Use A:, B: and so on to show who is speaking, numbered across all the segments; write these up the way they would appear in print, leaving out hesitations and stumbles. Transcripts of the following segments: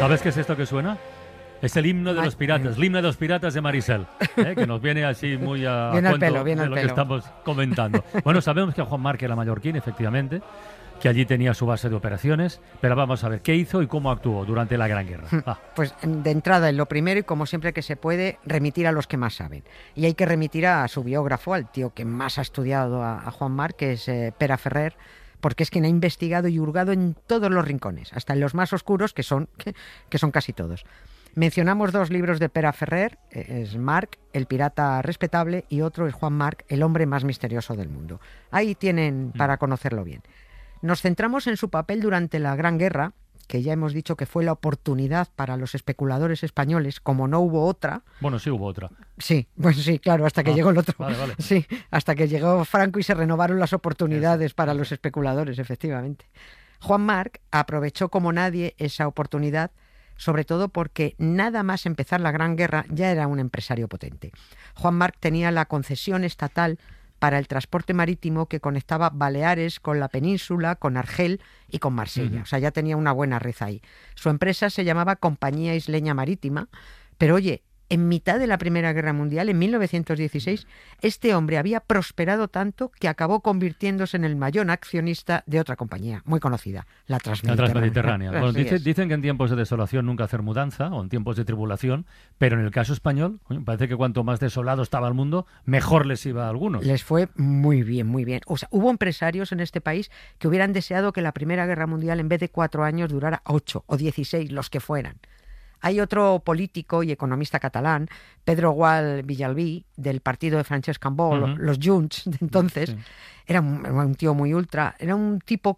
A: ¿Sabes qué es esto que suena? Es el himno de los piratas, el himno de los piratas de Marisel, que nos viene así muy a cuento de lo que estamos comentando. Bueno, sabemos que Juan Marc era mallorquín, efectivamente, que allí tenía su base de operaciones, pero vamos a ver, ¿qué hizo y cómo actuó durante la Gran Guerra?
B: Pues de entrada, en lo primero, y como siempre que se puede, remitir a los que más saben. Y hay que remitir a su biógrafo, al tío que más ha estudiado a Juan Marc, que es Pere Ferrer, porque es quien ha investigado y hurgado en todos los rincones, hasta en los más oscuros, que son casi todos. Mencionamos 2 libros de Pere Ferrer, es Marc, el pirata respetable, y otro es Juan Marc, el hombre más misterioso del mundo. Ahí tienen para conocerlo bien. Nos centramos en su papel durante la Gran Guerra, que ya hemos dicho que fue la oportunidad para los especuladores españoles, como no hubo otra.
A: Bueno, sí hubo otra.
B: Sí, pues sí, claro, hasta que llegó el otro.
A: Vale.
B: Sí, hasta que llegó Franco y se renovaron las oportunidades para los especuladores, efectivamente. Juan Marc aprovechó como nadie esa oportunidad, sobre todo porque nada más empezar la Gran Guerra ya era un empresario potente. Juan Marc tenía la concesión estatal para el transporte marítimo que conectaba Baleares con la península, con Argel y con Marsella. O sea, ya tenía una buena red ahí. Su empresa se llamaba Compañía Isleña Marítima, pero oye, en mitad de la Primera Guerra Mundial, en 1916, este hombre había prosperado tanto que acabó convirtiéndose en el mayor accionista de otra compañía muy conocida, la Transmediterránea.
A: Bueno, dicen que en tiempos de desolación nunca hacer mudanza, o en tiempos de tribulación, pero en el caso español, parece que cuanto más desolado estaba el mundo, mejor les iba a algunos.
B: Les fue muy bien, muy bien. O sea, hubo empresarios en este país que hubieran deseado que la Primera Guerra Mundial, en vez de 4 años, durara 8 o 16, los que fueran. Hay otro político y economista catalán, Pedro Gual Villalbí, del partido de Francesc Cambó, los Junts de entonces. Sí. Era un tío muy ultra, era un tipo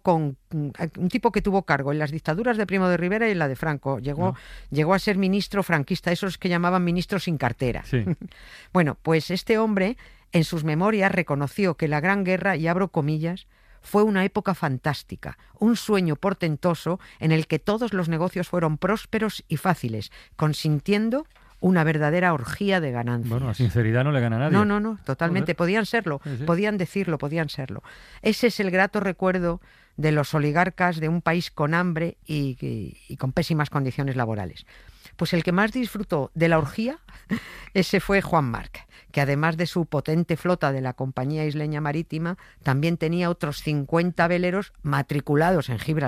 B: que tuvo cargo en las dictaduras de Primo de Rivera y en la de Franco. Llegó a ser ministro franquista, esos que llamaban ministros sin cartera.
A: Sí.
B: Bueno, pues este hombre en sus memorias reconoció que la Gran Guerra, y abro comillas, fue una época fantástica, un sueño portentoso en el que todos los negocios fueron prósperos y fáciles, consintiendo una verdadera orgía de ganancias.
A: Bueno, a sinceridad no le gana a nadie.
B: No, totalmente. Podían serlo, sí. Podían decirlo, podían serlo. Ese es el grato recuerdo de los oligarcas de un país con hambre y con pésimas condiciones laborales. Pues el que más disfrutó de la orgía, ese fue Juan Marc, que además de su potente flota de la Compañía Isleña Marítima, también tenía otros 50 veleros matriculados en Gibraltar.